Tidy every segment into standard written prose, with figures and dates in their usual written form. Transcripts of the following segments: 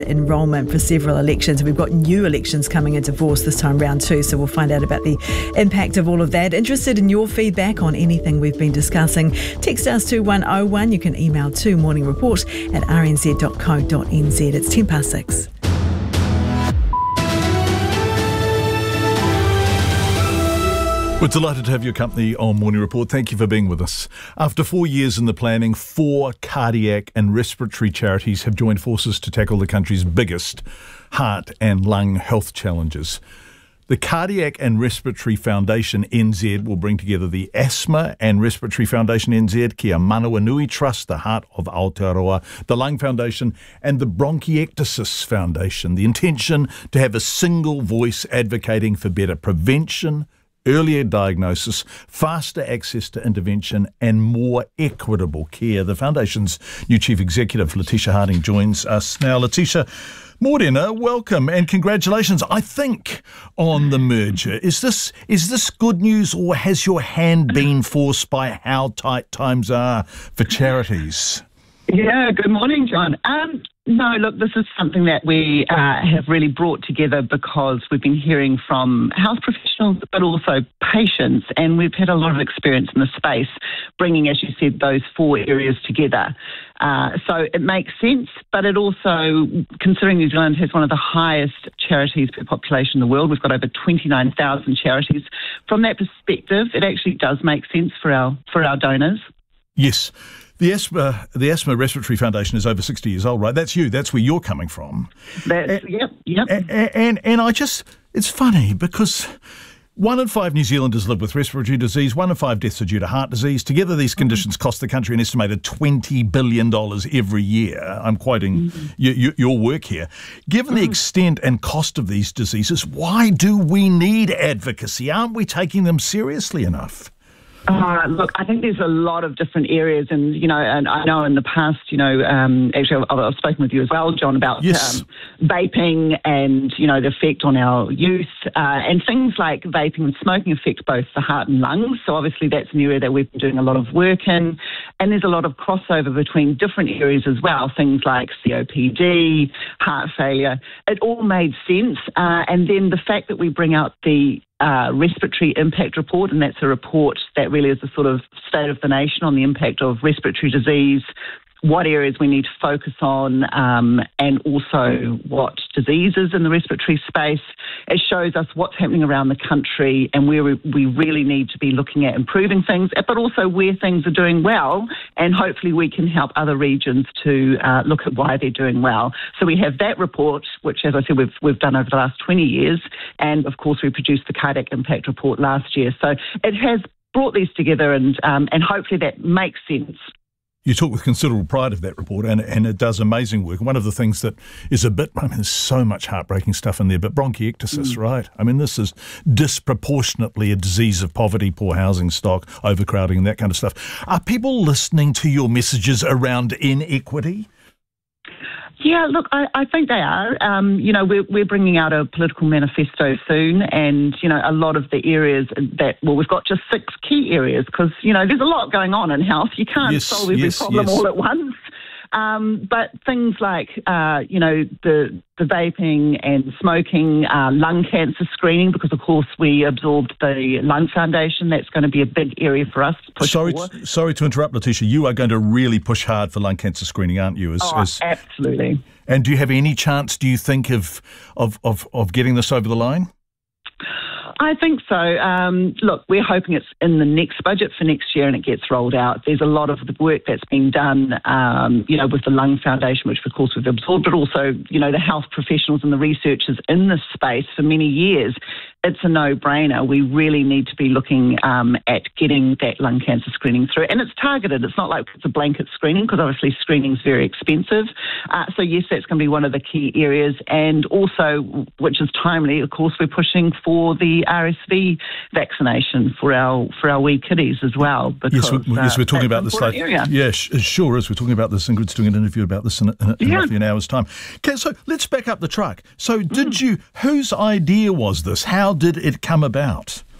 enrolment for several elections. We've got new elections coming into force this time round too, so we'll find out about the impact of all of that. Interested in your feedback on anything we've been discussing? Text us to 2101. You can email to morningreport@rnz.co.nz. It's 6:10. We're delighted to have your company on Morning Report. Thank you for being with us. After 4 years in the planning, 4 cardiac and respiratory charities have joined forces to tackle the country's biggest heart and lung health challenges. The Cardiac and Respiratory Foundation NZ will bring together the Asthma and Respiratory Foundation NZ, Kia Manawanui Trust, the Heart of Aotearoa, the Lung Foundation and the Bronchiectasis Foundation. The intention to have a single voice advocating for better prevention, earlier diagnosis, faster access to intervention and more equitable care. The Foundation's new Chief Executive, Letitia Harding, joins us now. Letitia, Morena, welcome and congratulations, I think, on the merger. Is this good news, or has your hand been forced by how tight times are for charities? Yeah, good morning, John. No, look, this is something that we have really brought together because we've been hearing from health professionals, but also patients, and we've had a lot of experience in the space, bringing, as you said, those 4 areas together. So it makes sense, but it also, considering New Zealand has one of the highest charities per population in the world, we've got over 29,000 charities. From that perspective, it actually does make sense for our donors. Yes. The Asthma Respiratory Foundation is over 60 years old, right? That's you. That's where you're coming from. Yep. And it's funny because 1 in 5 New Zealanders live with respiratory disease. 1 in 5 deaths are due to heart disease. Together, these conditions cost the country an estimated $20 billion every year. I'm quoting your work here. Given the extent and cost of these diseases, why do we need advocacy? Aren't we taking them seriously enough? Look, I think there's a lot of different areas, and I know in the past, actually I've spoken with you as well, John, about vaping and the effect on our youth, and things like vaping and smoking affect both the heart and lungs. So obviously that's an area that we've been doing a lot of work in, and there's a lot of crossover between different areas as well. Things like COPD, heart failure. It all made sense, and then the fact that we bring out the respiratory impact report, and that's a report that really is a sort of state of the nation on the impact of respiratory disease, what areas we need to focus on, and also what diseases in the respiratory space. It shows us what's happening around the country and where we really need to be looking at improving things, but also where things are doing well, and hopefully we can help other regions to look at why they're doing well. So we have that report, which, as I said, we've done over the last 20 years, and of course we produced the Cardiac Impact Report last year. So it has brought these together, and hopefully that makes sense. You talk with considerable pride of that report, and it does amazing work. One of the things that is there's so much heartbreaking stuff in there, but bronchiectasis, right? I mean, this is disproportionately a disease of poverty, poor housing stock, overcrowding, and that kind of stuff. Are people listening to your messages around inequity? Yeah, look, I think they are. We're bringing out a political manifesto soon, and, a lot of the areas we've got just 6 key areas because, there's a lot going on in health. You can't solve every problem all at once. But things like, the vaping and smoking, lung cancer screening, because, of course, we absorbed the Lung Foundation. That's going to be a big area for us to push for. Sorry to interrupt, Letitia. You are going to really push hard for lung cancer screening, aren't you? Absolutely. And do you have any chance, do you think, of getting this over the line? I think so. Look, we're hoping it's in the next budget for next year and it gets rolled out. There's a lot of the work that's been done, with the Lung Foundation, which of course we've absorbed, but also, the health professionals and the researchers in this space for many years. It's a no-brainer. We really need to be looking at getting that lung cancer screening through. And it's targeted. It's not like it's a blanket screening, because obviously screening is very expensive. So yes, that's going to be one of the key areas. And also, which is timely, of course, we're pushing for the RSV vaccination for our wee kiddies as well. Because, yes, we're talking about this later. Yeah, it sure is. We're talking about this. Ingrid's doing an interview about this in roughly an hour's time. Okay, so let's back up the truck. So whose idea was this? How did it come about?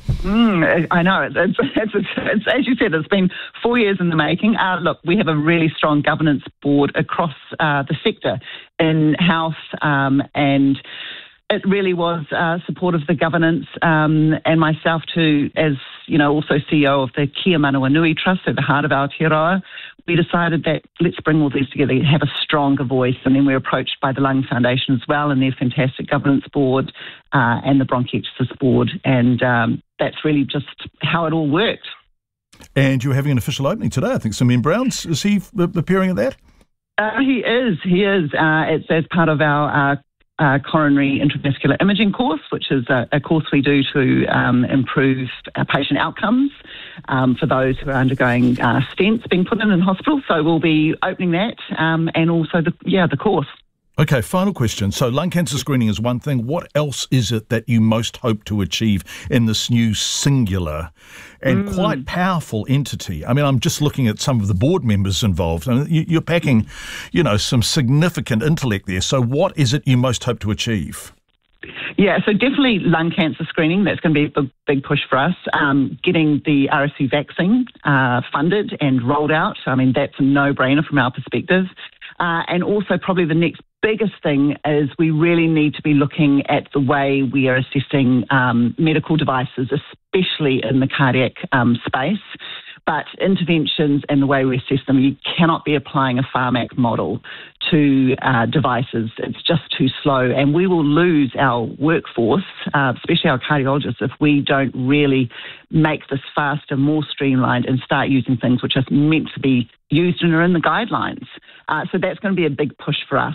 I know. It's as you said, it's been 4 years in the making. Look, we have a really strong governance board across the sector in House, and it really was supportive of the governance, and myself too, as also CEO of the Kia Manawanui Trust at the heart of Aotearoa. We decided that let's bring all these together, have a stronger voice, and then we were approached by the Lung Foundation as well and their fantastic governance board and the Bronchiectasis board, and that's really just how it all worked. And you're having an official opening today, I think. So, Ian Browns, is he appearing at that? He is. It's as part of our coronary intravascular imaging course, which is a course we do to improve patient outcomes for those who are undergoing stents being put in hospital. So we'll be opening that and also the course. Okay, final question. So lung cancer screening is one thing. What else is it that you most hope to achieve in this new singular and quite powerful entity? I mean, I'm just looking at some of the board members involved, and you're packing, some significant intellect there. So what is it you most hope to achieve? Yeah, so definitely lung cancer screening. That's going to be a big push for us. Getting the RSV vaccine funded and rolled out. I mean, that's a no-brainer from our perspective. And also probably the next biggest thing is we really need to be looking at the way we are assessing medical devices, especially in the cardiac space. But interventions and the way we assess them, you cannot be applying a pharmac model to devices. It's just too slow. And we will lose our workforce, especially our cardiologists, if we don't really make this faster, more streamlined and start using things which are meant to be used and are in the guidelines. So that's going to be a big push for us.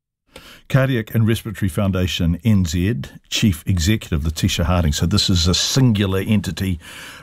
Cardiac and Respiratory Foundation NZ Chief Executive Letitia Harding. So this is a singular entity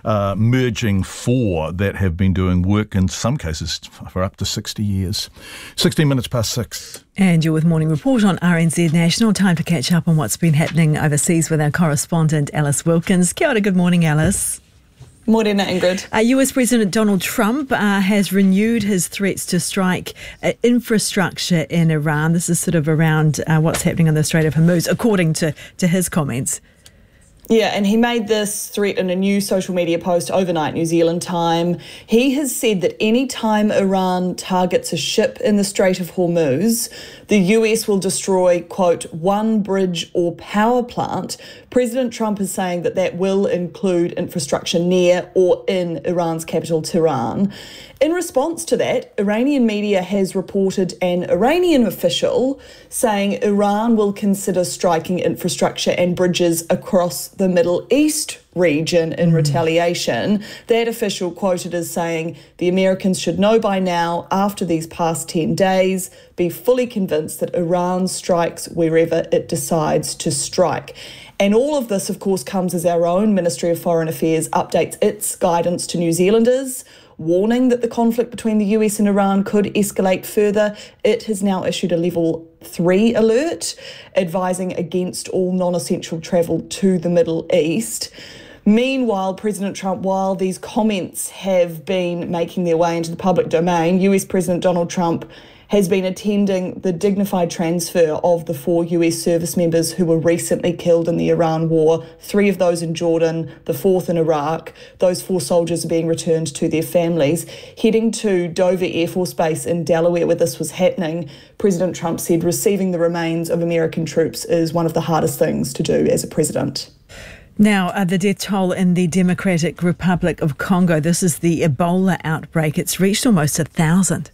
merging four that have been doing work in some cases for up to 60 years. 16 minutes past 6. And you're with Morning Report on RNZ National. Time to catch up on what's been happening overseas with our correspondent Alice Wilkins. Kia ora, good morning, Alice. Morena, Ingrid. US President Donald Trump has renewed his threats to strike infrastructure in Iran. This is sort of around what's happening in the Strait of Hormuz, according to his comments. Yeah, and he made this threat in a new social media post overnight, New Zealand time. He has said that any time Iran targets a ship in the Strait of Hormuz, the US will destroy, quote, one bridge or power plant. President Trump is saying that will include infrastructure near or in Iran's capital, Tehran. In response to that, Iranian media has reported an Iranian official saying Iran will consider striking infrastructure and bridges across the Middle East region in retaliation. That official quoted as saying, the Americans should know by now, after these past 10 days, be fully convinced that Iran strikes wherever it decides to strike. And all of this, of course, comes as our own Ministry of Foreign Affairs updates its guidance to New Zealanders, warning that the conflict between the US and Iran could escalate further. It has now issued a level 3 alert, advising against all non-essential travel to the Middle East. Meanwhile, President Trump, while these comments have been making their way into the public domain, US President Donald Trump has been attending the dignified transfer of the 4 US service members who were recently killed in the Iran war, 3 of those in Jordan, the 4th in Iraq. Those 4 soldiers are being returned to their families. Heading to Dover Air Force Base in Delaware, where this was happening, President Trump said receiving the remains of American troops is one of the hardest things to do as a president. Now, the death toll in the Democratic Republic of Congo, this is the Ebola outbreak. It's reached almost 1,000.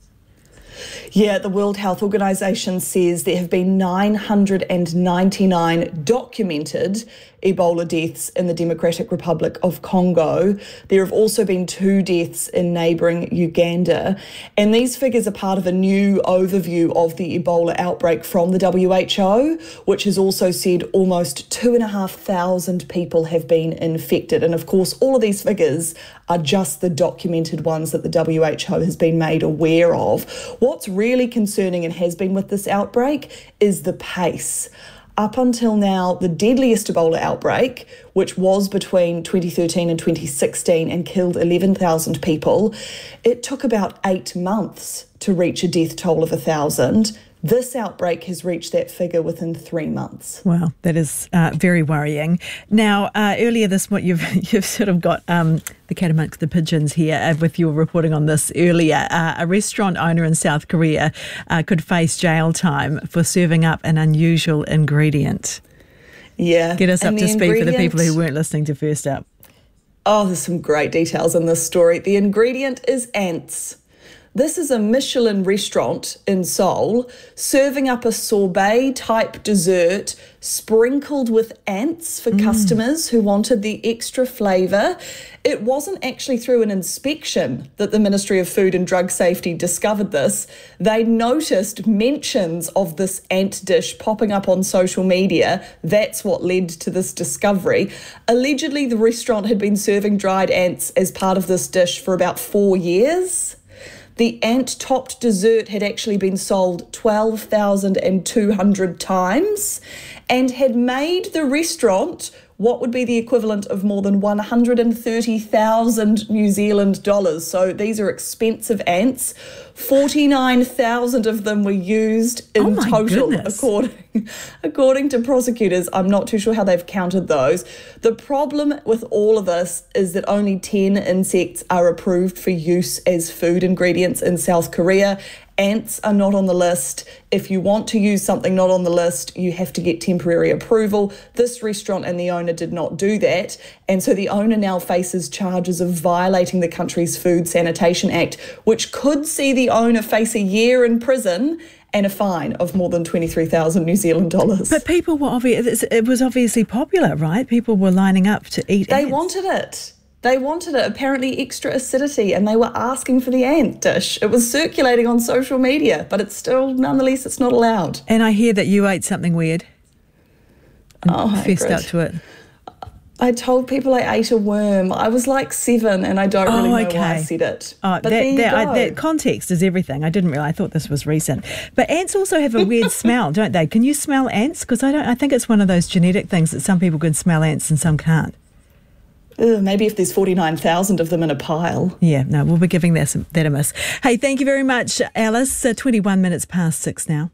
Yeah, the World Health Organization says there have been 999 documented Ebola deaths in the Democratic Republic of Congo. There have also been 2 deaths in neighbouring Uganda. And these figures are part of a new overview of the Ebola outbreak from the WHO, which has also said almost 2,500 people have been infected. And of course, all of these figures are just the documented ones that the WHO has been made aware of. What's really concerning and has been with this outbreak is the pace. Up until now, the deadliest Ebola outbreak, which was between 2013 and 2016 and killed 11,000 people, it took about 8 months to reach a death toll of 1,000. This outbreak has reached that figure within 3 months. Wow, that is very worrying. Now, earlier this month, you've sort of got the cat amongst the pigeons here with your reporting on this earlier. A restaurant owner in South Korea could face jail time for serving up an unusual ingredient. Yeah. Get us up to speed for the people who weren't listening to First Up. Oh, there's some great details in this story. The ingredient is ants. This is a Michelin restaurant in Seoul serving up a sorbet-type dessert sprinkled with ants for customers who wanted the extra flavour. It wasn't actually through an inspection that the Ministry of Food and Drug Safety discovered this. They noticed mentions of this ant dish popping up on social media. That's what led to this discovery. Allegedly, the restaurant had been serving dried ants as part of this dish for about 4 years. The ant-topped dessert had actually been sold 12,200 times and had made the restaurant what would be the equivalent of more than 130,000 New Zealand dollars. So these are expensive ants. 49,000 of them were used in total, according to prosecutors. I'm not too sure how they've counted those. The problem with all of this is that only 10 insects are approved for use as food ingredients in South Korea. Ants are not on the list. If you want to use something not on the list, you have to get temporary approval. This restaurant and the owner did not do that. And so the owner now faces charges of violating the country's Food Sanitation Act, which could see the owner face a year in prison and a fine of more than 23,000 New Zealand dollars. But people were it was obviously popular, right? People were lining up to eat ants. They wanted it. They wanted it, apparently extra acidity, and they were asking for the ant dish. It was circulating on social media, but it's still, nonetheless, it's not allowed. And I hear that you ate something weird. Fessed up to it. I told people I ate a worm. I was like 7 and I don't really know why I said it. But that context is everything. I didn't realise. I thought this was recent. But ants also have a weird smell, don't they? Can you smell ants? Because I think it's one of those genetic things that some people can smell ants and some can't. Maybe if there's 49,000 of them in a pile. Yeah, no, we'll be giving that a miss. Hey, thank you very much, Alice. 21 minutes past 6 now.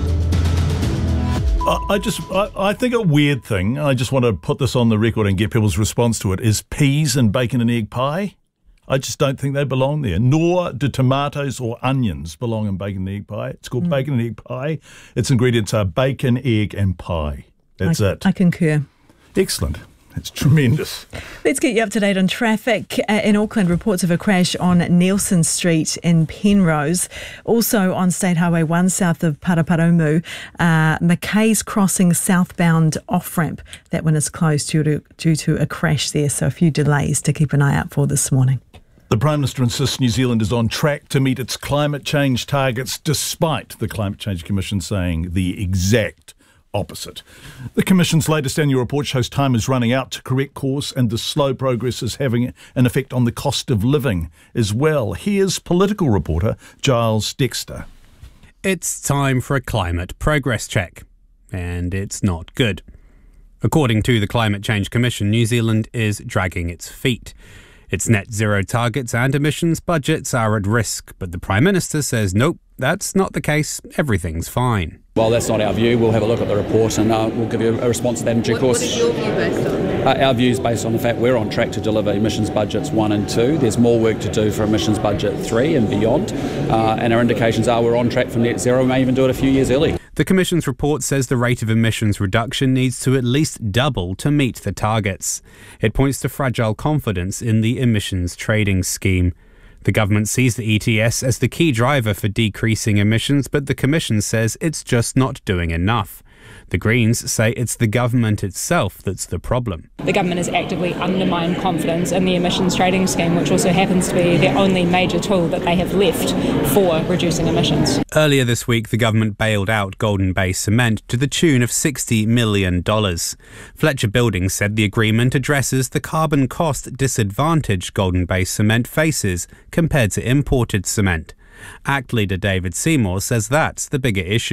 I think a weird thing, I just want to put this on the record and get people's response to it, is peas and bacon and egg pie. I just don't think they belong there. Nor do tomatoes or onions belong in bacon and egg pie. It's called bacon and egg pie. Its ingredients are bacon, egg and pie. That's it. I concur. Excellent. It's tremendous. Let's get you up to date on traffic. In Auckland, reports of a crash on Nelson Street in Penrose. Also on State Highway 1 south of Paraparaumu, Mackay's Crossing southbound off-ramp. That one is closed due to a crash there, so a few delays to keep an eye out for this morning. The Prime Minister insists New Zealand is on track to meet its climate change targets, despite the Climate Change Commission saying the exact opposite. The Commission's latest annual report shows time is running out to correct course and the slow progress is having an effect on the cost of living as well. Here's political reporter Giles Dexter. It's time for a climate progress check, and it's not good. According to the Climate Change Commission, New Zealand is dragging its feet. Its net zero targets and emissions budgets are at risk, but the Prime Minister says nope, that's not the case, everything's fine. Well, that's not our view. We'll have a look at the report and we'll give you a response to that in due course. What is your view based on? Our view is based on the fact we're on track to deliver emissions budgets 1 and 2. There's more work to do for emissions budget 3 and beyond. And our indications are we're on track for net zero. We may even do it a few years early. The Commission's report says the rate of emissions reduction needs to at least double to meet the targets. It points to fragile confidence in the emissions trading scheme. The government sees the ETS as the key driver for decreasing emissions, but the Commission says it's just not doing enough. The Greens say it's the government itself that's the problem. The government has actively undermined confidence in the emissions trading scheme, which also happens to be the only major tool that they have left for reducing emissions. Earlier this week, the government bailed out Golden Bay Cement to the tune of $60 million. Fletcher Building said the agreement addresses the carbon cost disadvantage Golden Bay Cement faces compared to imported cement. ACT leader David Seymour says that's the bigger issue.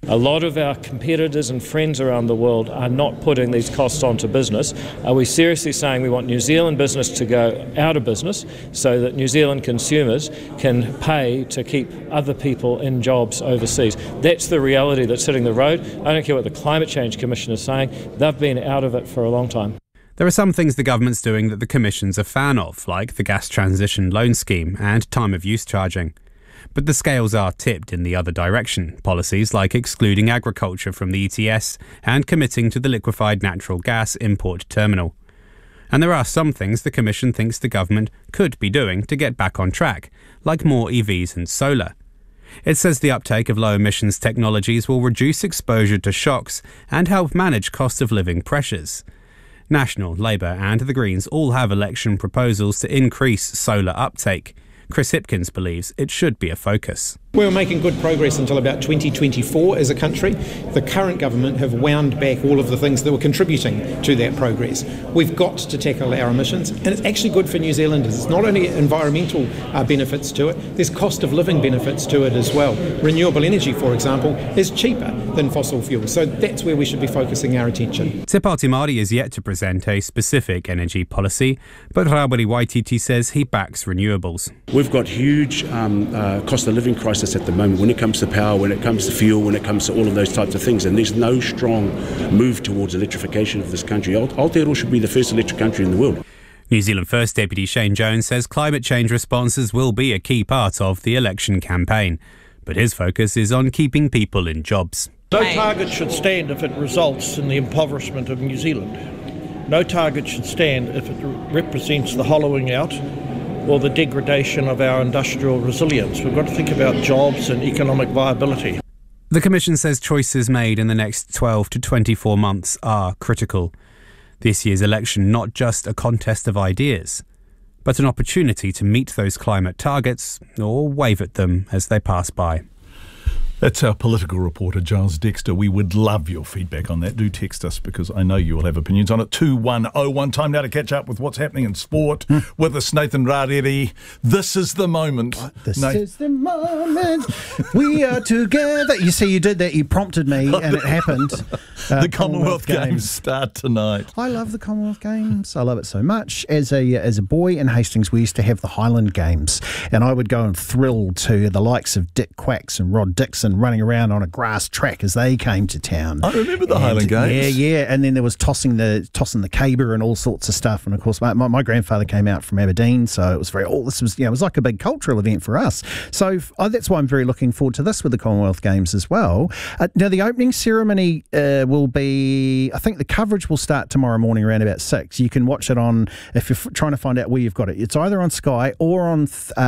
A lot of our competitors and friends around the world are not putting these costs onto business. Are we seriously saying we want New Zealand business to go out of business so that New Zealand consumers can pay to keep other people in jobs overseas? That's the reality that's hitting the road. I don't care what the Climate Change Commission is saying. They've been out of it for a long time. There are some things the government's doing that the Commission's a fan of, like the gas transition loan scheme and time of use charging. But the scales are tipped in the other direction. Policies like excluding agriculture from the ETS and committing to the liquefied natural gas import terminal. And there are some things the Commission thinks the government could be doing to get back on track, like more EVs and solar. It says the uptake of low emissions technologies will reduce exposure to shocks and help manage cost of living pressures. National, Labour and the Greens all have election proposals to increase solar uptake. Chris Hipkins believes it should be a focus. We were making good progress until about 2024 as a country. The current government have wound back all of the things that were contributing to that progress. We've got to tackle our emissions, and it's actually good for New Zealanders. It's not only environmental benefits to it, there's cost of living benefits to it as well. Renewable energy, for example, is cheaper than fossil fuels, so that's where we should be focusing our attention. Te Pāti Māori is yet to present a specific energy policy, but Rawiri Waititi says he backs renewables. We've got huge cost of living crisis at the moment when it comes to power, when it comes to fuel, when it comes to all of those types of things, and there's no strong move towards electrification of this country. Aotearoa should be the first electric country in the world. New Zealand First Deputy Shane Jones says climate change responses will be a key part of the election campaign, but his focus is on keeping people in jobs. No target should stand if it results in the impoverishment of New Zealand. No target should stand if it represents the hollowing out or the degradation of our industrial resilience. We've got to think about jobs and economic viability. The Commission says choices made in the next 12 to 24 months are critical. This year's election not just a contest of ideas, but an opportunity to meet those climate targets or wave at them as they pass by. That's our political reporter, Giles Dexter. We would love your feedback on that. Do text us because I know you will have opinions on it. 2101. Time now to catch up with what's happening in sport with us, Nathan Rarere. This is the moment. This is the moment. We are together. You see, you did that. You prompted me and it happened. The Commonwealth Games start tonight. I love the Commonwealth Games. I love it so much. As a boy in Hastings, we used to have the Highland Games, and I would go and thrill to the likes of Dick Quacks and Rod Dixon running around on a grass track as they came to town. I remember the Highland Games. Yeah. And then there was tossing the caber and all sorts of stuff. And of course, my grandfather came out from Aberdeen, so it was it was like a big cultural event for us. So that's why I'm very looking forward to this with the Commonwealth Games as well. Now the opening ceremony will be, I think the coverage will start tomorrow morning around about 6. You can watch it on, if you're trying to find out where you've got it, it's either on Sky or on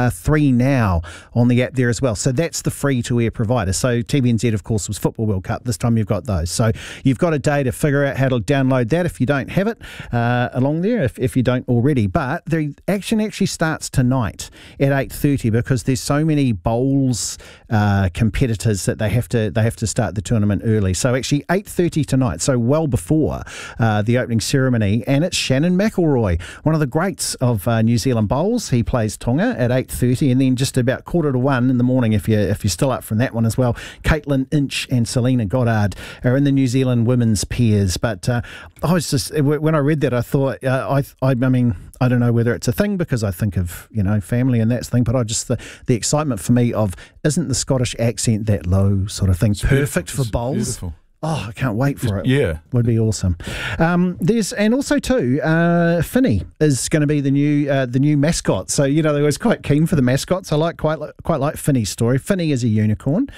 3 Now on the app there as well. So that's the free-to-air provider. So TVNZ, of course, was Football World Cup. This time you've got those. So you've got a day to figure out how to download that if you don't have it along there, if you don't already. But the action actually starts tonight at 8:30 because there's so many bowls competitors that they have to start the tournament early. So actually 8:30 tonight, so well before the opening ceremony. And it's Shannon McElroy, one of the greats of New Zealand bowls. He plays Tonga at 8:30, and then just about 1:45 in the morning, if you're still up from that one as well, Caitlin Inch and Selena Goddard are in the New Zealand women's pairs. But I was just, when I read that, I thought, I mean, I don't know whether it's a thing because I think of, family and that thing, but I just, the excitement for me of, isn't the Scottish accent that low sort of thing perfect for bowls? Beautiful. Oh, I can't wait for it. Yeah. Would be awesome. And also too, Finny is going to be the new mascot. So, they was quite keen for the mascots. I quite like Finny's story. Finny is a unicorn.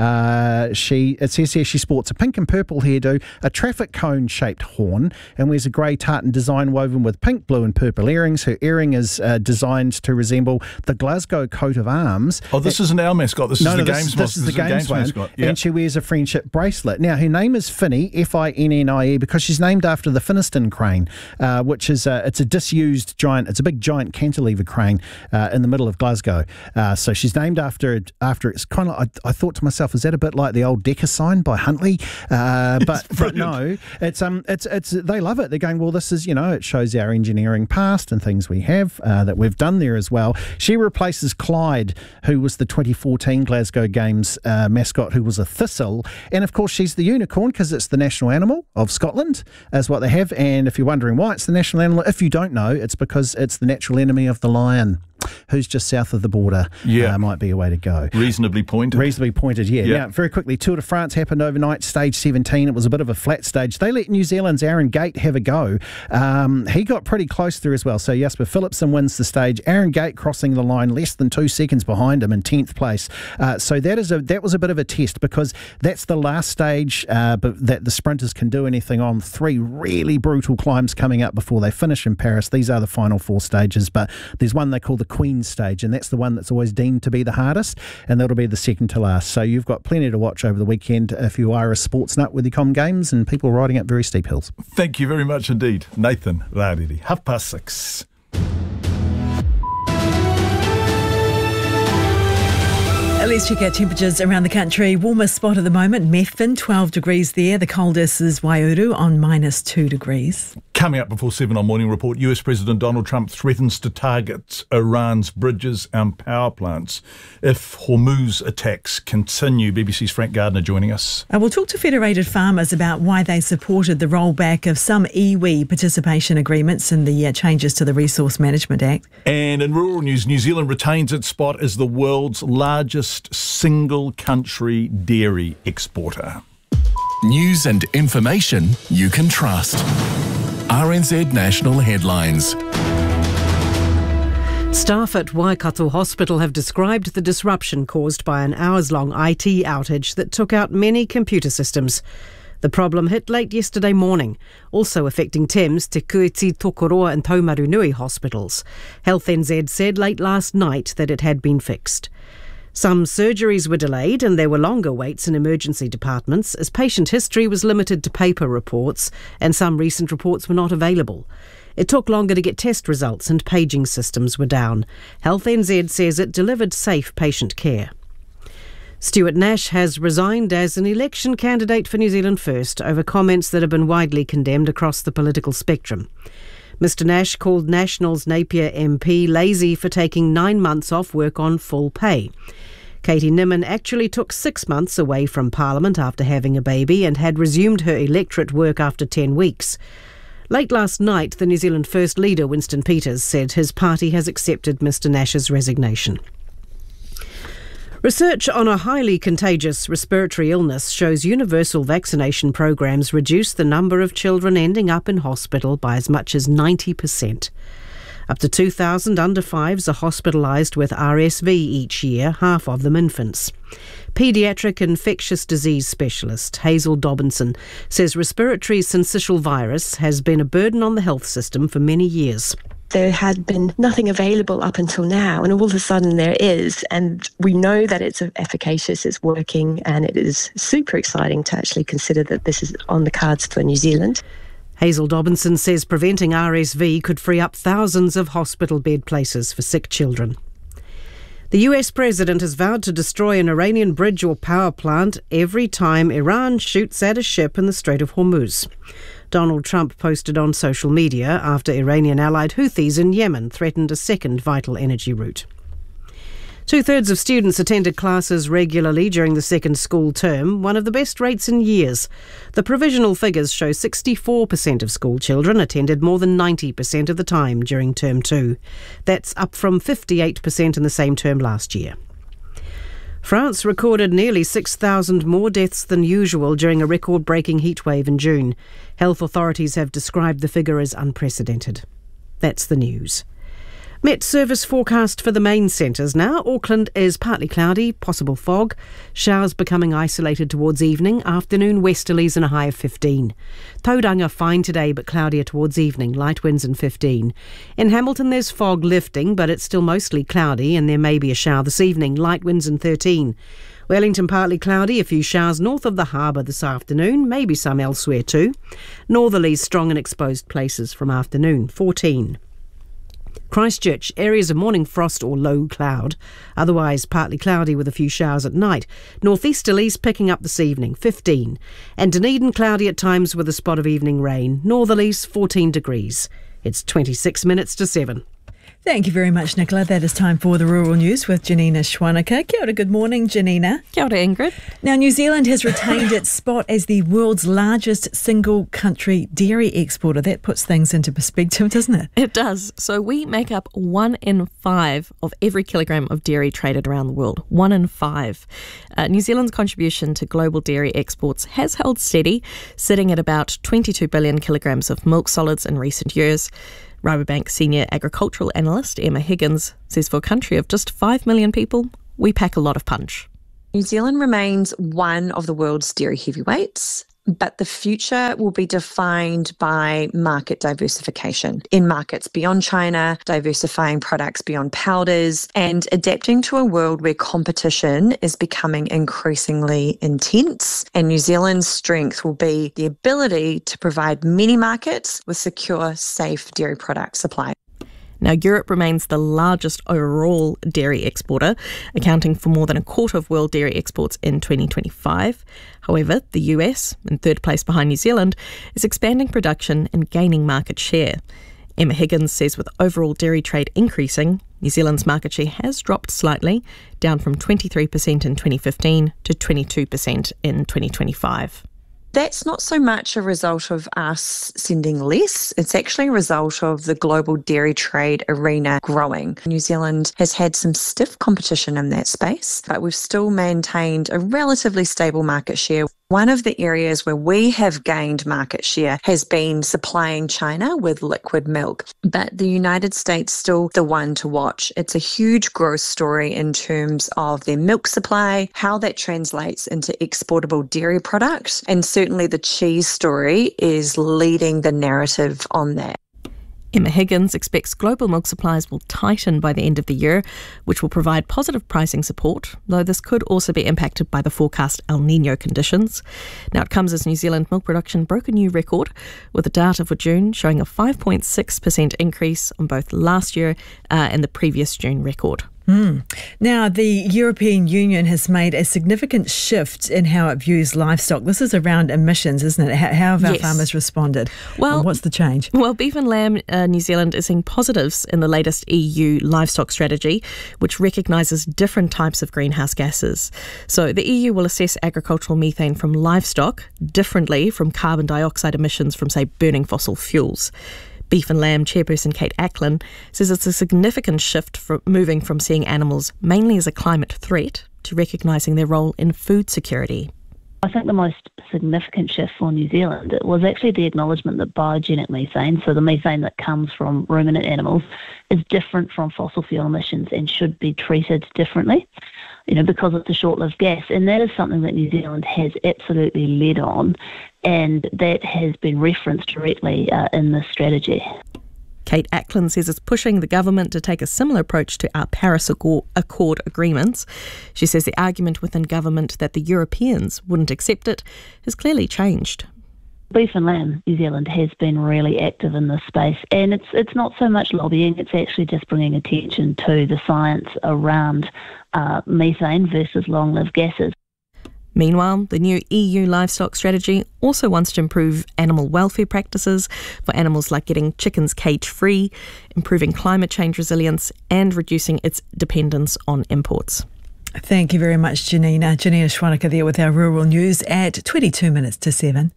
It says here she sports a pink and purple hairdo, a traffic cone shaped horn, and wears a grey tartan design woven with pink, blue and purple earrings. Her earring is designed to resemble the Glasgow coat of arms. Oh, this isn't our mascot. This is the games mascot. Yeah. And she wears a friendship bracelet. Now, her name is Finnie, F-I-N-N-I-E, because she's named after the Finnieston crane, which is it's a disused giant. It's a big giant cantilever crane in the middle of Glasgow. So she's named after it's kind of. I thought to myself, is that a bit like the old Decca sign by Huntley? But no, it's they love it. They're going, well, this is, it shows our engineering past and things we have that we've done there as well. She replaces Clyde, who was the 2014 Glasgow Games mascot, who was a thistle, and of course she's the unicorn because it's the national animal of Scotland, is what they have. And if you're wondering why it's the national animal, if you don't know, it's because it's the natural enemy of the lion, who's just south of the border. Might be a way to go. Reasonably pointed, yeah. Now, very quickly, Tour de France happened overnight, stage 17. It was a bit of a flat stage. They let New Zealand's Aaron Gate have a go. He got pretty close there as well. So Jasper Philipsen wins the stage. Aaron Gate crossing the line less than 2 seconds behind him in 10th place. So that was a bit of a test, because that's the last stage but that the sprinters can do anything on. 3 really brutal climbs coming up before they finish in Paris. These are the final 4 stages, but there's one they call the Queen stage, and that's the one that's always deemed to be the hardest, and that'll be the second to last. So you've got plenty to watch over the weekend if you are a sports nut with the Com Games and people riding up very steep hills. Thank you very much indeed, Nathan Rariri. 6:30. Let's check out temperatures around the country. Warmest spot at the moment, Methven, 12 degrees there. The coldest is Waiouru on -2 degrees. Coming up before 7 on Morning Report, US President Donald Trump threatens to target Iran's bridges and power plants if Hormuz attacks continue. BBC's Frank Gardner joining us. We'll talk to federated farmers about why they supported the rollback of some iwi participation agreements and the changes to the Resource Management Act. And in rural news, New Zealand retains its spot as the world's largest single country dairy exporter. News and information you can trust. RNZ National Headlines. Staff at Waikato Hospital have described the disruption caused by an hours-long IT outage that took out many computer systems. The problem hit late yesterday morning, also affecting Thames, Te Kuiti, Tokoroa and Taumarunui hospitals. Health NZ said late last night that it had been fixed. Some surgeries were delayed and there were longer waits in emergency departments as patient history was limited to paper reports and some recent reports were not available. It took longer to get test results and paging systems were down. Health NZ says it delivered safe patient care. Stuart Nash has resigned as an election candidate for New Zealand First over comments that have been widely condemned across the political spectrum. Mr Nash called National's Napier MP lazy for taking 9 months off work on full pay. Katie Nimmin actually took 6 months away from Parliament after having a baby and had resumed her electorate work after 10 weeks. Late last night, the New Zealand First leader, Winston Peters, said his party has accepted Mr Nash's resignation. Research on a highly contagious respiratory illness shows universal vaccination programs reduce the number of children ending up in hospital by as much as 90%. Up to 2,000 under 5s are hospitalised with RSV each year, half of them infants. Paediatric infectious disease specialist Hazel Dobinson says respiratory syncytial virus has been a burden on the health system for many years. There had been nothing available up until now, and all of a sudden there is, and we know that it's efficacious, it's working, and it is super exciting to actually consider that this is on the cards for New Zealand. Hazel Dobinson says preventing RSV could free up thousands of hospital bed places for sick children. The US president has vowed to destroy an Iranian bridge or power plant every time Iran shoots at a ship in the Strait of Hormuz. Donald Trump posted on social media after Iranian-allied Houthis in Yemen threatened a second vital energy route. 2/3 of students attended classes regularly during the second school term, one of the best rates in years. The provisional figures show 64% of school children attended more than 90% of the time during term 2. That's up from 58% in the same term last year. France recorded nearly 6,000 more deaths than usual during a record-breaking heatwave in June. Health authorities have described the figure as unprecedented. That's the news. Met Service forecast for the main centres now. Auckland is partly cloudy, possible fog. Showers becoming isolated towards evening. Afternoon westerlies and a high of 15. Tauranga fine today but cloudier towards evening. Light winds and 15. In Hamilton there's fog lifting but it's still mostly cloudy and there may be a shower this evening. Light winds and 13. Wellington partly cloudy, a few showers north of the harbour this afternoon, maybe some elsewhere too. Northerlies strong in exposed places from afternoon, 14. Christchurch, areas of morning frost or low cloud. Otherwise partly cloudy with a few showers at night. Northeasterlies picking up this evening, 15. And Dunedin cloudy at times with a spot of evening rain. Northerlies, 14 degrees. It's 26 minutes to 7. Thank you very much, Nicola. That is time for the Rural News with Janina Schwaneke. Kia ora, good morning, Janina. Kia ora, Ingrid. Now, New Zealand has retained its spot as the world's largest single country dairy exporter. That puts things into perspective, doesn't it? It does. So we make up 1 in 5 of every kilogram of dairy traded around the world. 1 in 5. New Zealand's contribution to global dairy exports has held steady, sitting at about 22 billion kilograms of milk solids in recent years. Rabobank senior agricultural analyst Emma Higgins says for a country of just 5 million people, we pack a lot of punch. New Zealand remains one of the world's dairy heavyweights, but the future will be defined by market diversification. In markets beyond China, diversifying products beyond powders, and adapting to a world where competition is becoming increasingly intense. And New Zealand's strength will be the ability to provide many markets with secure, safe dairy product supply. Now, Europe remains the largest overall dairy exporter, accounting for more than a quarter of world dairy exports in 2025. However, the US, in third place behind New Zealand, is expanding production and gaining market share. Emma Higgins says with overall dairy trade increasing, New Zealand's market share has dropped slightly, down from 23% in 2015 to 22% in 2025. That's not so much a result of us sending less. It's actually a result of the global dairy trade arena growing. New Zealand has had some stiff competition in that space, but we've still maintained a relatively stable market share. One of the areas where we have gained market share has been supplying China with liquid milk, but the United States still the one to watch. It's a huge growth story in terms of their milk supply, how that translates into exportable dairy products, and certainly the cheese story is leading the narrative on that. Emma Higgins expects global milk supplies will tighten by the end of the year, which will provide positive pricing support, though this could also be impacted by the forecast El Niño conditions. Now, it comes as New Zealand milk production broke a new record, with the data for June showing a 5.6% increase on both last year and the previous June record. Now, the European Union has made a significant shift in how it views livestock. This is around emissions, isn't it? How have our farmers responded? Well, what's the change? Well, Beef and Lamb New Zealand is seeing positives in the latest EU livestock strategy, which recognises different types of greenhouse gases. So the EU will assess agricultural methane from livestock differently from carbon dioxide emissions from, say, burning fossil fuels. Beef and Lamb chairperson Kate Ackland says it's a significant shift from moving from seeing animals mainly as a climate threat to recognising their role in food security. I think the most significant shift for New Zealand was actually the acknowledgement that biogenic methane, so the methane that comes from ruminant animals, is different from fossil fuel emissions and should be treated differently, because it's a short-lived gas. And that is something that New Zealand has absolutely led on, and that has been referenced directly in this strategy. Kate Ackland says it's pushing the government to take a similar approach to our Paris Accord agreements. She says the argument within government that the Europeans wouldn't accept it has clearly changed. Beef and Lamb New Zealand has been really active in this space, and it's not so much lobbying, it's actually just bringing attention to the science around methane versus long-lived gases. Meanwhile, the new EU livestock strategy also wants to improve animal welfare practices for animals like getting chickens cage-free, improving climate change resilience and reducing its dependence on imports. Thank you very much, Janina. Janina Schwaneke there with our Rural News at 22 minutes to 7.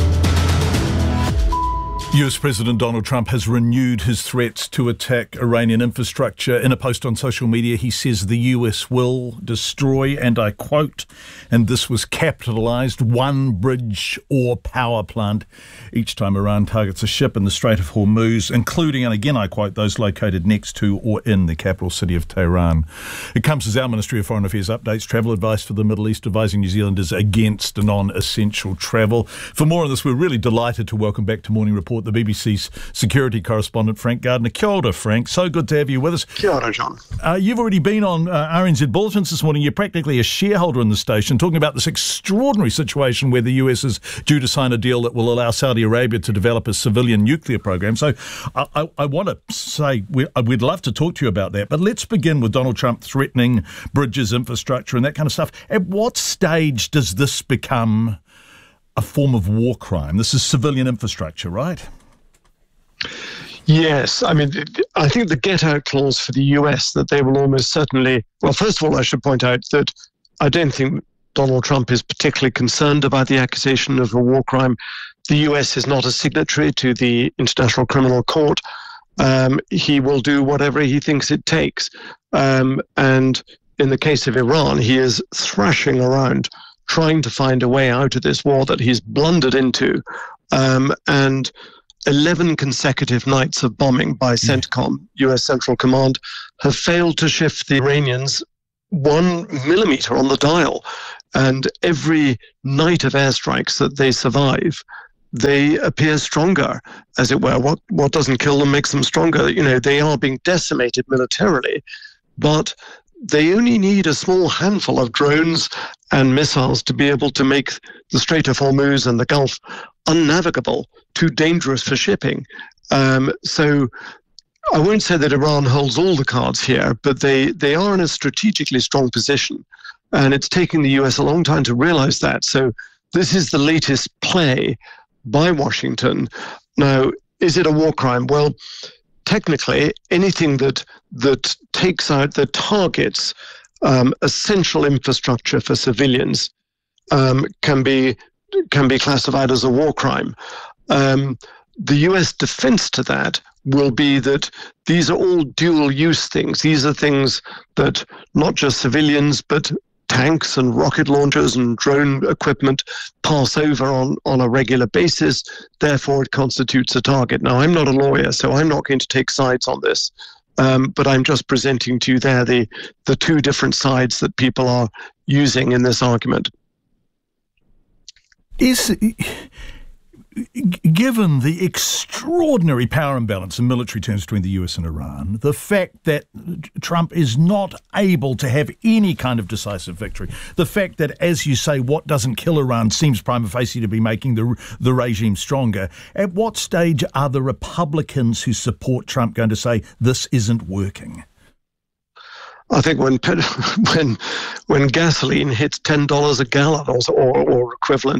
US President Donald Trump has renewed his threats to attack Iranian infrastructure. In a post on social media, he says the US will destroy, and I quote, and this was capitalised, one bridge or power plant each time Iran targets a ship in the Strait of Hormuz, including, and again I quote, those located next to or in the capital city of Tehran. It comes as our Ministry of Foreign Affairs updates travel advice for the Middle East, advising New Zealanders against non-essential travel. For more on this, we're really delighted to welcome back to Morning Report Report, the BBC's security correspondent, Frank Gardner. Kia ora, Frank. So good to have you with us. Kia ora, John. You've already been on RNZ Bulletins this morning. You're practically a shareholder in the station, talking about this extraordinary situation where the US is due to sign a deal that will allow Saudi Arabia to develop a civilian nuclear program. So I want to say we'd love to talk to you about that, but let's begin with Donald Trump threatening bridges, infrastructure and that kind of stuff. At what stage does this become a form of war crime? This is civilian infrastructure, right? Yes. I mean, I think the get-out clause for the US, that they will almost certainly... Well, first of all, I should point out that I don't think Donald Trump is particularly concerned about the accusation of a war crime. The US is not a signatory to the International Criminal Court. He will do whatever he thinks it takes. And in the case of Iran, he is thrashing around trying to find a way out of this war that he's blundered into. And 11 consecutive nights of bombing by CENTCOM, US Central Command, have failed to shift the Iranians 1 millimeter on the dial. And every night of airstrikes that they survive, they appear stronger, as it were. What doesn't kill them makes them stronger. You know, they are being decimated militarily, but they only need a small handful of drones and missiles to be able to make the Strait of Hormuz and the Gulf unnavigable, too dangerous for shipping. So I won't say that Iran holds all the cards here, but they are in a strategically strong position. And it's taken the US a long time to realize that. So this is the latest play by Washington. Now, is it a war crime? Well, technically, anything that takes out, that targets essential infrastructure for civilians can be classified as a war crime. The US defense to that will be that these are all dual-use things. These are things that not just civilians, but tanks and rocket launchers and drone equipment pass over on a regular basis. Therefore, it constitutes a target. Now, I'm not a lawyer, so I'm not going to take sides on this. But I'm just presenting to you there the two different sides that people are using in this argument. Given the extraordinary power imbalance in military terms between the US and Iran, the fact that Trump is not able to have any kind of decisive victory, the fact that, as you say, what doesn't kill Iran seems prima facie to be making the regime stronger, at what stage are the Republicans who support Trump going to say this isn't working? I think when gasoline hits $10 a gallon or equivalent,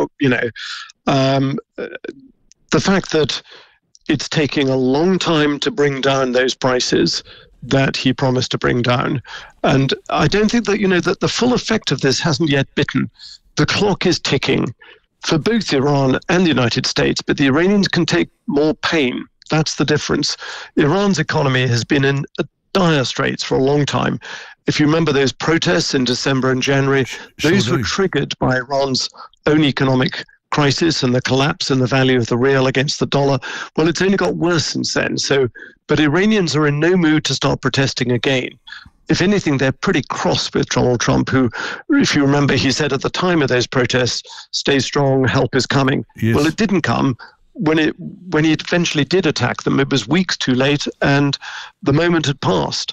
the fact that it's taking a long time to bring down those prices that he promised to bring down, and I don't think that that the full effect of this hasn't yet bitten. The clock is ticking for both Iran and the United States, but the Iranians can take more pain. That's the difference. Iran's economy has been in dire straits for a long time. If you remember those protests in December and January, those were triggered by Iran's own economic crisis and the collapse in the value of the rial against the dollar. Well, it's only got worse since then. But Iranians are in no mood to start protesting again. If anything, they're pretty cross with Donald Trump, who, if you remember, he said at the time of those protests, "Stay strong, help is coming." Yes. Well, it didn't come. When he eventually did attack them, it was weeks too late, and the moment had passed.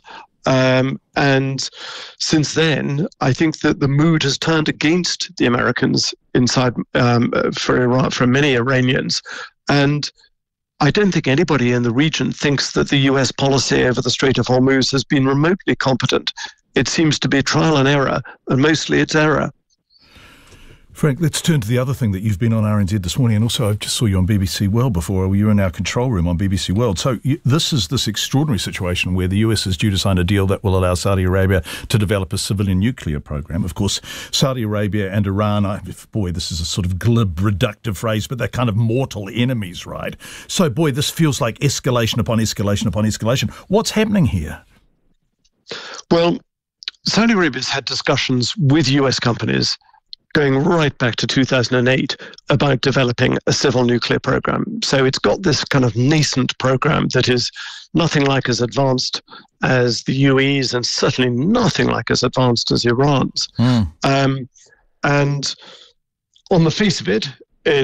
And since then, I think that the mood has turned against the Americans inside for Iran, for many Iranians. And I don't think anybody in the region thinks that the US policy over the Strait of Hormuz has been remotely competent. It seems to be trial and error, and mostly it's error. Frank, let's turn to the other thing that you've been on RNZ this morning, and also I just saw you on BBC World before. You were in our control room on BBC World. So this is this extraordinary situation where the US is due to sign a deal that will allow Saudi Arabia to develop a civilian nuclear program. Of course, Saudi Arabia and Iran, this is a sort of glib, reductive phrase, but they're kind of mortal enemies, right? So, this feels like escalation upon escalation upon escalation. What's happening here? Well, Saudi Arabia's had discussions with US companies going right back to 2008 about developing a civil nuclear program. So it's got this kind of nascent program that is nothing like as advanced as the UAE's and certainly nothing like as advanced as Iran's. And on the face of it, it's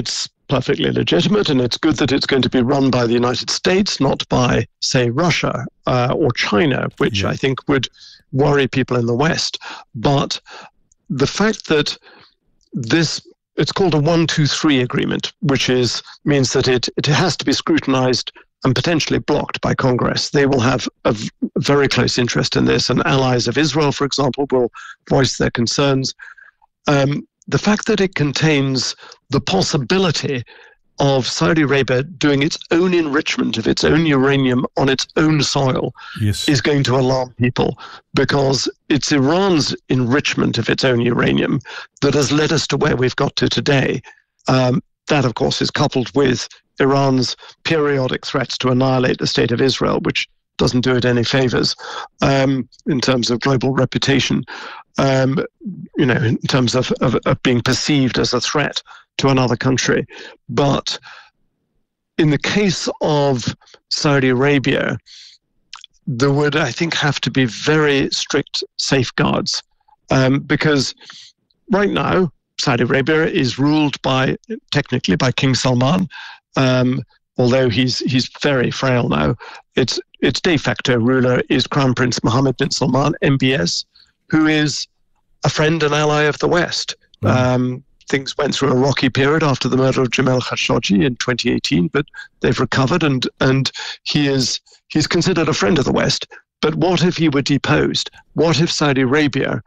perfectly legitimate, and it's good that it's going to be run by the United States, not by, say, Russia or China, which I think would worry people in the West. But the fact that it's called a 1-2-3 agreement, which means that it has to be scrutinized and potentially blocked by Congress. They will have a very close interest in this, and allies of Israel, for example, will voice their concerns. The fact that it contains the possibility of Saudi Arabia doing its own enrichment of its own uranium on its own soil is going to alarm people, because it's Iran's enrichment of its own uranium that has led us to where we've got to today. That, of course, is coupled with Iran's periodic threats to annihilate the state of Israel, which doesn't do it any favors in terms of global reputation, in terms of being perceived as a threat to another country. But in the case of Saudi Arabia, there would, I think, have to be very strict safeguards, because right now Saudi Arabia is ruled technically by King Salman, although he's very frail now. Its de facto ruler is Crown Prince Mohammed bin Salman, MBS, who is a friend and ally of the West. Things went through a rocky period after the murder of Jamal Khashoggi in 2018, but they've recovered, and he's considered a friend of the West. But what if he were deposed? What if Saudi Arabia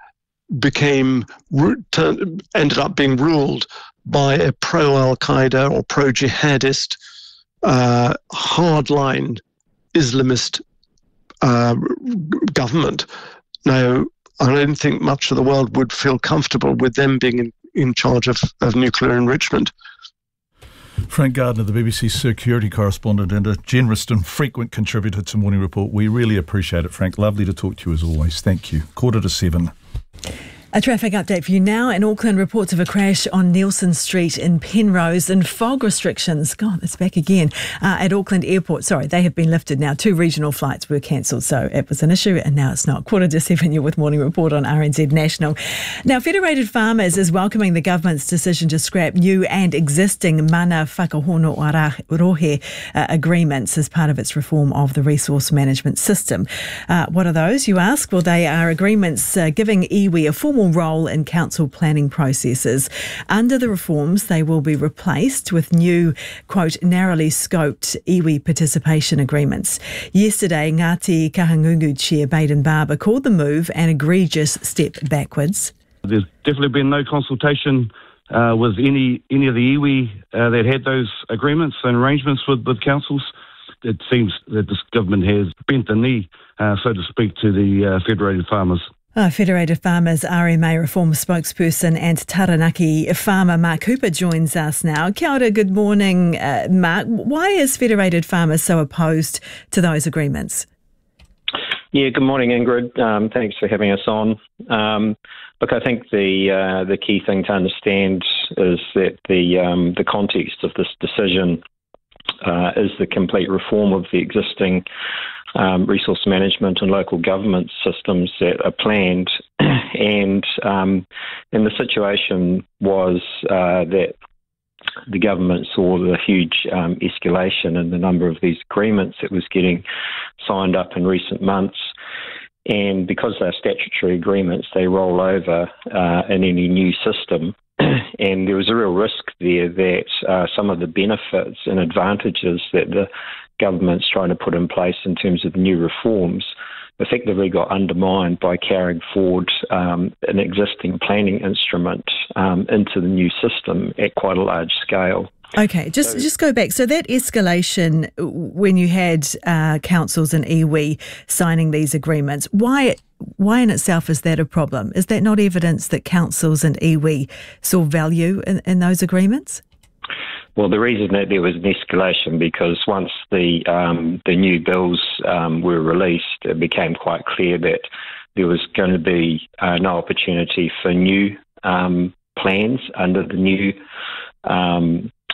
ended up being ruled by a pro-Al-Qaeda or pro-jihadist, hardline Islamist government? Now, I don't think much of the world would feel comfortable with them being in charge of nuclear enrichment. Frank Gardner, the BBC security correspondent and a generous and frequent contributor to Morning Report. We really appreciate it, Frank. Lovely to talk to you as always. Thank you. 7:15. A traffic update for you now. In Auckland, reports of a crash on Nelson Street in Penrose, and fog restrictions, God, it's back again, at Auckland Airport. Sorry, they have been lifted now. 2 regional flights were cancelled, so it was an issue and now it's not. 7:15, you're with Morning Report on RNZ National. Now, Federated Farmers is welcoming the government's decision to scrap new and existing mana whakahono rohe agreements as part of its reform of the resource management system. What are those, you ask? Well, they are agreements giving iwi a formal role in council planning processes. Under the reforms, they will be replaced with new, quote, narrowly scoped iwi participation agreements. Yesterday, Ngāti Kahangungu Chair Baden Barber called the move an egregious step backwards. There's definitely been no consultation with any of the iwi that had those agreements and arrangements with councils. It seems that this government has bent the knee, so to speak, to the Federated Farmers. Federated Farmers RMA Reform spokesperson and Taranaki farmer Mark Hooper joins us now. Kia ora, good morning, Mark. Why is Federated Farmers so opposed to those agreements? Yeah, good morning, Ingrid. Thanks for having us on. Look, I think the key thing to understand is that the context of this decision is the complete reform of the existing resource management and local government systems that are planned. And the situation was that the government saw the huge escalation in the number of these agreements that was getting signed up in recent months. And because they're statutory agreements, they roll over in any new system. And there was a real risk there that some of the benefits and advantages that the government's trying to put in place in terms of new reforms effectively got undermined by carrying forward an existing planning instrument into the new system at quite a large scale. Okay, just go back. So that escalation when you had councils and iwi signing these agreements, why in itself is that a problem? Is that not evidence that councils and iwi saw value in those agreements? Well, the reason that there was an escalation because once the new bills were released, it became quite clear that there was going to be no opportunity for new plans under the new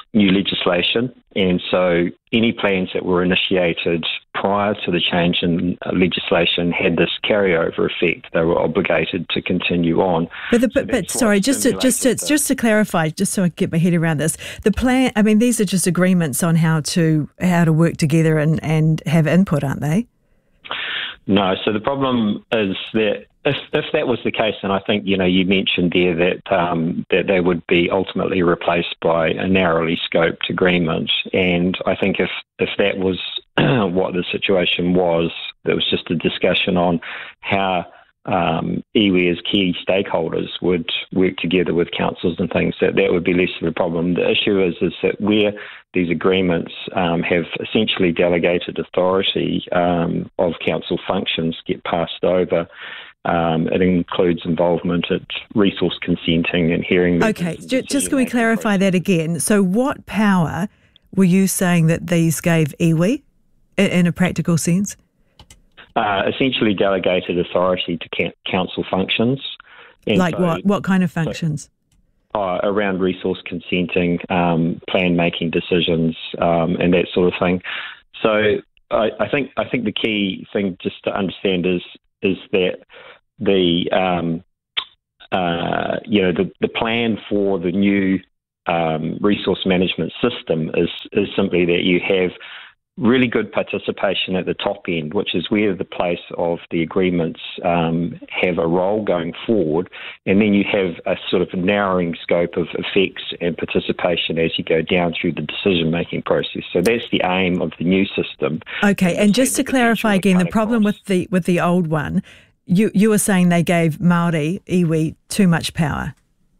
new legislation, and so any plans that were initiated prior to the change in legislation had this carryover effect. They were obligated to continue on. But sorry, just to clarify, just so I get my head around this, the plan. I mean, these are just agreements on how to work together and have input, aren't they? No. So the problem is that if that was the case, then I think you mentioned there that they would be ultimately replaced by a narrowly scoped agreement, and I think if that was what the situation was, there was just a discussion on how iwi as key stakeholders would work together with councils and things, that would be less of a problem. The issue is that where these agreements have essentially delegated authority of council functions get passed over. It includes involvement at resource consenting and hearing. Okay, just can we clarify that again? So what power were you saying that these gave iwi in a practical sense? Essentially delegated authority to council functions. And like what kind of functions? Around resource consenting, plan-making decisions, and that sort of thing. So I think the key thing just to understand is that the plan for the new resource management system is simply that you have really good participation at the top end, which is where the place of the agreements have a role going forward, and then you have a sort of narrowing scope of effects and participation as you go down through the decision-making process. So that's the aim of the new system. Okay, and just to clarify again, the problem with the old one, you were saying they gave Māori, iwi, too much power.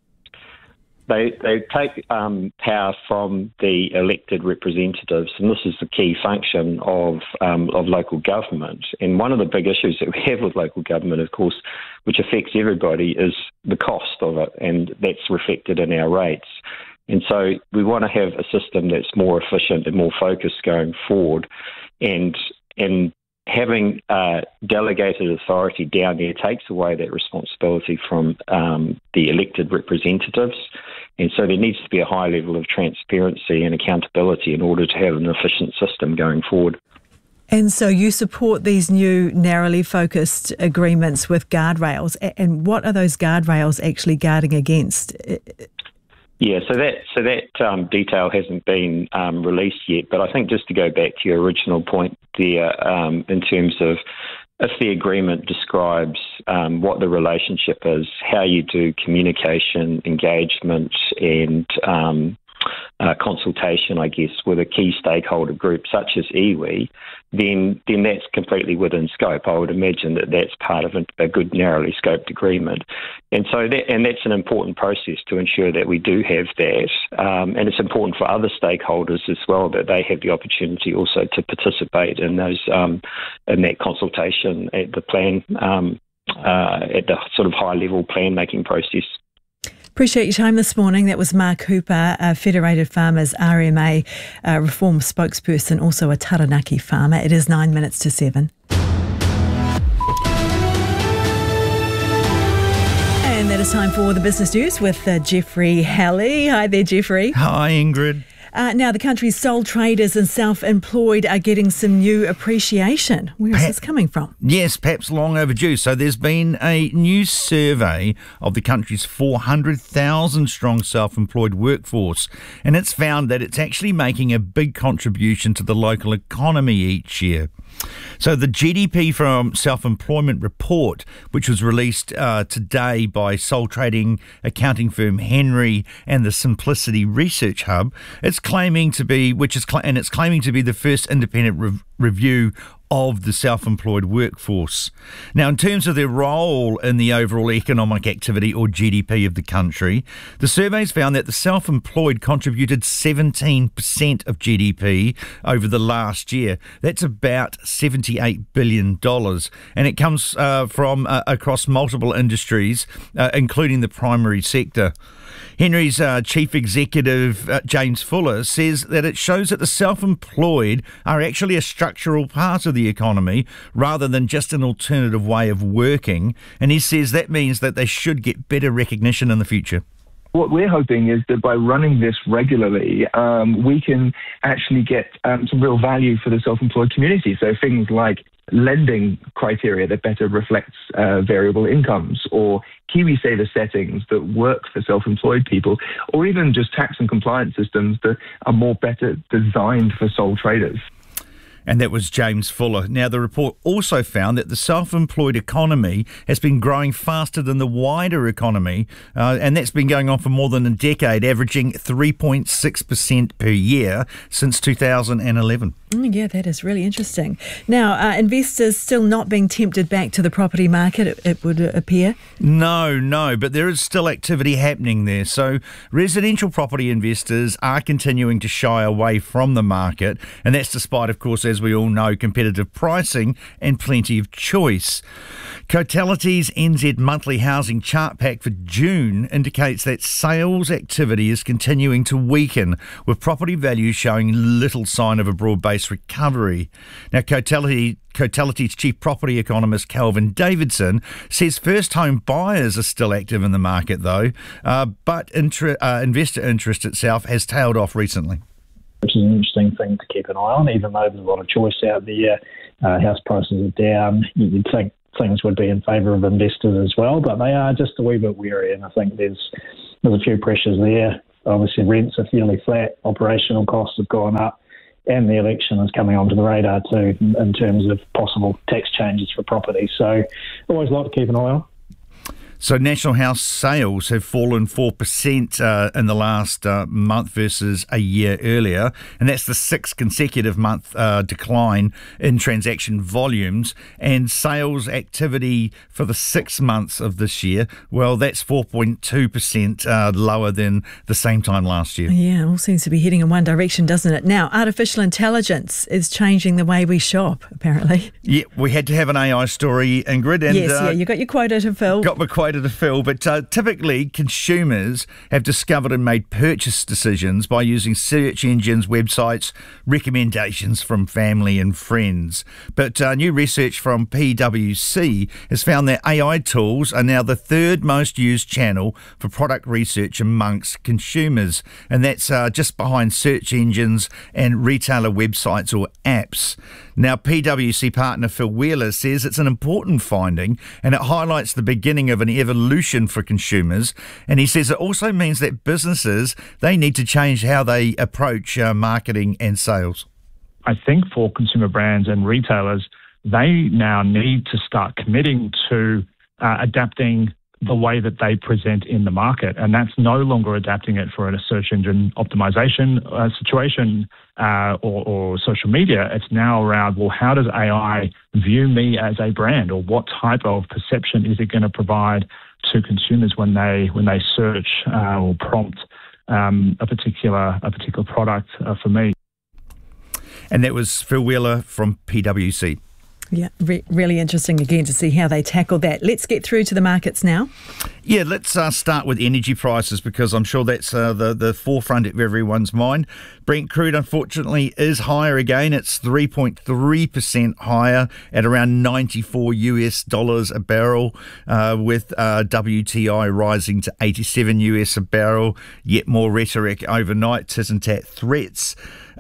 They take power from the elected representatives, and this is the key function of local government. And one of the big issues that we have with local government, of course, which affects everybody, is the cost of it, and that's reflected in our rates. And so we want to have a system that's more efficient and more focused going forward, and having delegated authority down there takes away that responsibility from the elected representatives. And so there needs to be a high level of transparency and accountability in order to have an efficient system going forward. And so you support these new narrowly focused agreements with guardrails. And what are those guardrails actually guarding against? Yeah, so that detail hasn't been released yet. But I think just to go back to your original point there, in terms of if the agreement describes what the relationship is, how you do communication, engagement, and consultation, I guess, with a key stakeholder group such as iwi, then that's completely within scope. I would imagine that that's part of a good narrowly scoped agreement. And so that's an important process to ensure that we do have that. And it's important for other stakeholders as well that they have the opportunity also to participate in those in that consultation at the plan at the sort of high level plan making process. Appreciate your time this morning. That was Mark Hooper, Federated Farmers RMA reform spokesperson, also a Taranaki farmer. It is 9 minutes to 7. And that is time for the business news with Jeffrey Halley. Hi there, Jeffrey. Hi, Ingrid. Now, the country's sole traders and self-employed are getting some new appreciation. Where is this coming from? Yes, perhaps long overdue. So there's been a new survey of the country's 400,000-strong self-employed workforce, and it's found that it's actually making a big contribution to the local economy each year. So the GDP from self-employment report, which was released today by sole trading accounting firm Henry and the Simplicity Research Hub, it's claiming to be the first independent review of the self-employed workforce. Now, in terms of their role in the overall economic activity or GDP of the country, the surveys found that the self-employed contributed 17% of GDP over the last year. That's about $78 billion. And it comes from across multiple industries, including the primary sector. Henry's chief executive, James Fuller, says that it shows that the self-employed are actually a structural part of the economy rather than just an alternative way of working. And he says that means that they should get better recognition in the future. What we're hoping is that by running this regularly, we can actually get some real value for the self-employed community. So things like lending criteria that better reflects variable incomes, or KiwiSaver settings that work for self-employed people, or even just tax and compliance systems that are more better designed for sole traders. And that was James Fuller. Now, the report also found that the self-employed economy has been growing faster than the wider economy, and that's been going on for more than a decade, averaging 3.6% per year since 2011. Yeah, that is really interesting. Now, investors still not being tempted back to the property market, it would appear? No, but there is still activity happening there. So residential property investors are continuing to shy away from the market, and that's despite, of course, as we all know, competitive pricing and plenty of choice. Cotality's NZ Monthly Housing Chart Pack for June indicates that sales activity is continuing to weaken, with property values showing little sign of a broad-based recovery. Now, Cotality's chief property economist Calvin Davidson says first home buyers are still active in the market though, but investor interest itself has tailed off recently. Which is an interesting thing to keep an eye on, even though there's a lot of choice out there. House prices are down. You'd think things would be in favour of investors as well, but they are just a wee bit wary, and I think there's a few pressures there. Obviously, rents are fairly flat, operational costs have gone up, and the election is coming onto the radar too in terms of possible tax changes for property. So always like to keep an eye on. So national house sales have fallen 4% in the last month versus a year earlier, and that's the sixth consecutive month decline in transaction volumes. And sales activity for the 6 months of this year, well, that's 4.2% lower than the same time last year. Yeah, it all seems to be heading in one direction, doesn't it? Now, artificial intelligence is changing the way we shop, apparently. Yeah, we had to have an AI story, Ingrid. And, yes, you got your quota to fill. Got my quota to fill, but typically consumers have discovered and made purchase decisions by using search engines, websites, recommendations from family and friends. But new research from PwC has found that AI tools are now the third most used channel for product research amongst consumers, and that's just behind search engines and retailer websites or apps. Now, PwC partner Phil Wheeler says it's an important finding, and it highlights the beginning of an evolution for consumers. And he says it also means that businesses, they need to change how they approach marketing and sales. I think for consumer brands and retailers, they now need to start committing to adapting the way that they present in the market. And that's no longer adapting it for a search engine optimization situation or social media. It's now around, well, how does AI view me as a brand, or what type of perception is it going to provide to consumers when they search or prompt a particular product for me. And that was Phil Wheeler from PwC. Yeah, really interesting again to see how they tackle that. Let's get through to the markets now. Yeah, let's start with energy prices, because I'm sure that's the forefront of everyone's mind. Brent crude, unfortunately, is higher again. It's 3.3% higher at around $94 a barrel, with WTI rising to $87 a barrel. Yet more rhetoric overnight, tit-and-tat threats.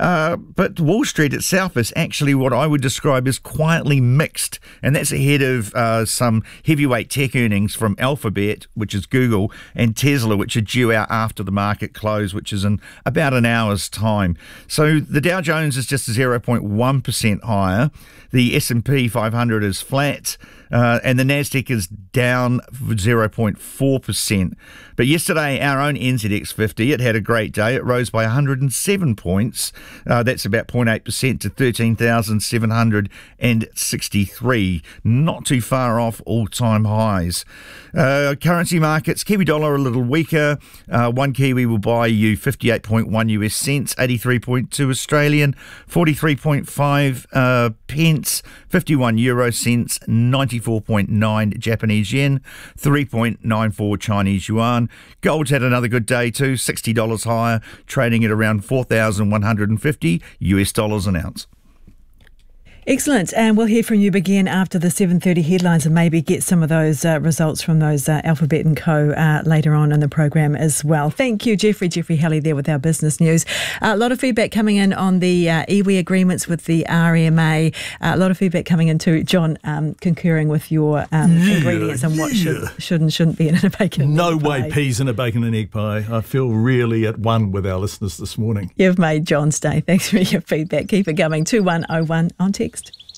But Wall Street itself is actually what I would describe as quietly mixed, and that's ahead of some heavyweight tech earnings from Alphabet, which is Google, and Tesla, which are due out after the market close, which is in about an hour's time. So the Dow Jones is just 0.1% higher. The S&P 500 is flat, and the Nasdaq is down 0.4%. But yesterday, our own NZX 50, it had a great day. It rose by 107 points. That's about 0.8% to 13,763. Not too far off all-time highs. Currency markets, Kiwi dollar a little weaker. One Kiwi will buy you 58.1 US cents, 83.2 Australian, 43.5 pence, 51 euro cents, 94.9 Japanese yen, 3.94 Chinese yuan. Gold's had another good day too, $60 higher, trading at around 4,150 US dollars an ounce. Excellent, and we'll hear from you again after the 7:30 headlines and maybe get some of those results from those Alphabet and Co. Later on in the program as well. Thank you, Jeffrey Halley there with our business news. A lot of feedback coming in on the iwi agreements with the RMA. A lot of feedback coming in too, John, concurring with your ingredients and what should and shouldn't be in a bacon and No egg way pie. peas in a bacon and egg pie. I feel really at one with our listeners this morning. You've made John's day. Thanks for your feedback. Keep it coming. 2101 on text.